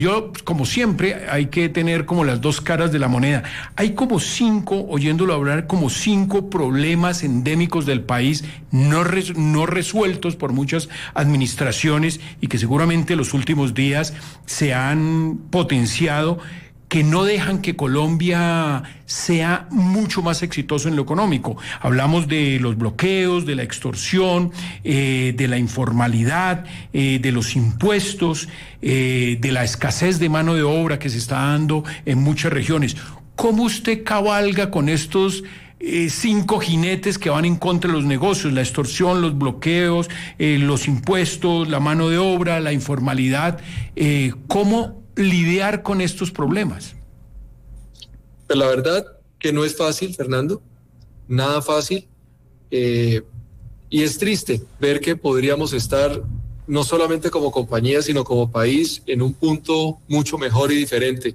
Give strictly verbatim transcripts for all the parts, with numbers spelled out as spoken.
Yo, como siempre, hay que tener como las dos caras de la moneda. Hay como cinco, oyéndolo hablar, como cinco problemas endémicos del país no, res, no resueltos por muchas administraciones y que seguramente los últimos días se han potenciado, que no dejan que Colombia sea mucho más exitoso en lo económico. Hablamos de los bloqueos, de la extorsión, eh, de la informalidad, eh, de los impuestos, eh, de la escasez de mano de obra que se está dando en muchas regiones. ¿Cómo usted cabalga con estos eh, cinco jinetes que van en contra de los negocios? La extorsión, los bloqueos, eh, los impuestos, la mano de obra, la informalidad. Eh, ¿Cómo lidiar con estos problemas? Pues la verdad que no es fácil, Fernando, nada fácil, eh, y es triste ver que podríamos estar no solamente como compañía, sino como país en un punto mucho mejor y diferente.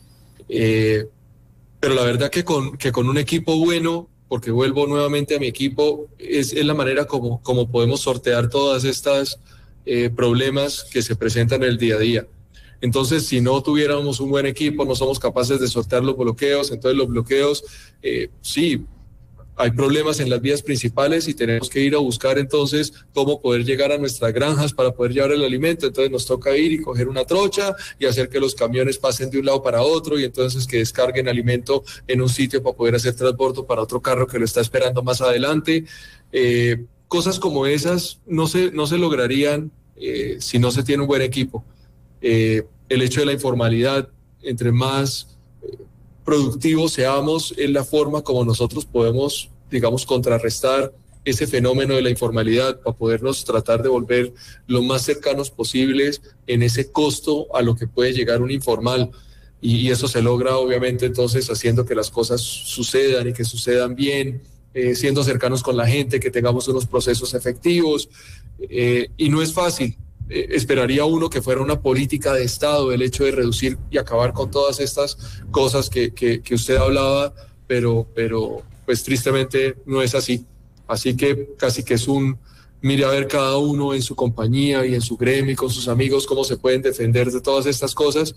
Eh, pero la verdad que con, que con un equipo bueno, porque vuelvo nuevamente a mi equipo, es, es la manera como, como podemos sortear todas estas eh, problemas que se presentan en el día a día. Entonces, si no tuviéramos un buen equipo, no somos capaces de sortear los bloqueos. Entonces los bloqueos, eh, sí, hay problemas en las vías principales y tenemos que ir a buscar entonces cómo poder llegar a nuestras granjas para poder llevar el alimento. Entonces nos toca ir y coger una trocha y hacer que los camiones pasen de un lado para otro y entonces que descarguen alimento en un sitio para poder hacer transbordo para otro carro que lo está esperando más adelante. Eh, cosas como esas no se, no se lograrían eh, si no se tiene un buen equipo. Eh, el hecho de la informalidad, entre más eh, productivos seamos, es la forma como nosotros podemos, digamos, contrarrestar ese fenómeno de la informalidad para podernos tratar de volver lo más cercanos posibles en ese costo a lo que puede llegar un informal. Y, y eso se logra, obviamente, entonces haciendo que las cosas sucedan y que sucedan bien, eh, siendo cercanos con la gente, que tengamos unos procesos efectivos. Eh, y no es fácil. Eh, esperaría uno que fuera una política de Estado el hecho de reducir y acabar con todas estas cosas que, que, que usted hablaba, pero, pero pues tristemente no es así. Así que casi que es un mire a ver cada uno en su compañía y en su gremio y con sus amigos cómo se pueden defender de todas estas cosas.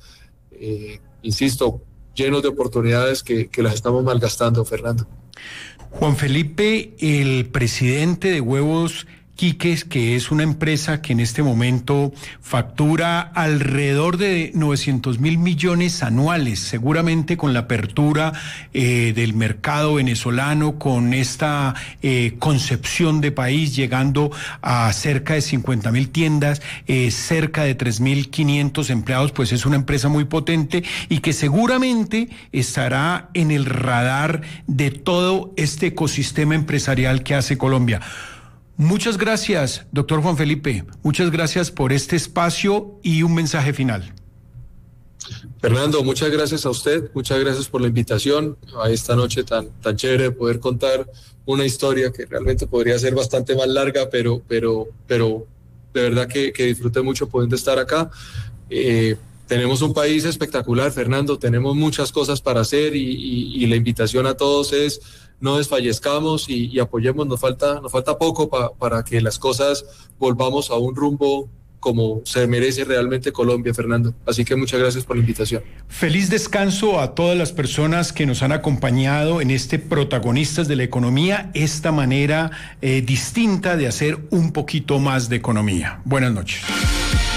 Eh, insisto, llenos de oportunidades que, que las estamos malgastando, Fernando. Juan Felipe, el presidente de Huevos Quiques, que es una empresa que en este momento factura alrededor de novecientos mil millones anuales, seguramente con la apertura eh, del mercado venezolano, con esta eh, concepción de país, llegando a cerca de cincuenta mil tiendas, eh, cerca de tres mil quinientos empleados, pues es una empresa muy potente y que seguramente estará en el radar de todo este ecosistema empresarial que hace Colombia. Muchas gracias, doctor Juan Felipe. Muchas gracias por este espacio y un mensaje final. Fernando, muchas gracias a usted, muchas gracias por la invitación a esta noche tan, tan chévere de poder contar una historia que realmente podría ser bastante más larga, pero, pero, pero de verdad que, que disfruté mucho pudiendo estar acá. Eh, tenemos un país espectacular, Fernando, tenemos muchas cosas para hacer y, y, y la invitación a todos es no desfallezcamos y, y apoyemos, nos falta, nos falta poco pa, para que las cosas volvamos a un rumbo como se merece realmente Colombia, Fernando. Así que muchas gracias por la invitación. Feliz descanso a todas las personas que nos han acompañado en este Protagonistas de la Economía, esta manera eh, distinta de hacer un poquito más de economía. Buenas noches.